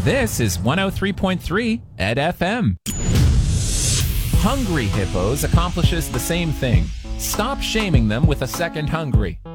This is 103.3 Ed FM. Hungry Hippos accomplishes the same thing. Stop shaming them with a second hungry.